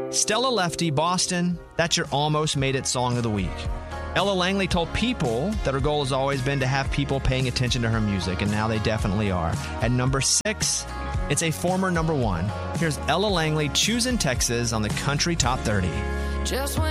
Stella Lefty, Boston, that's your almost made it song of the week. Ella Langley told People that her goal has always been to have people paying attention to her music, and now they definitely are. At number 6, it's a former number 1. Here's Ella Langley, Choosing Texas on the Country Top 30. Just when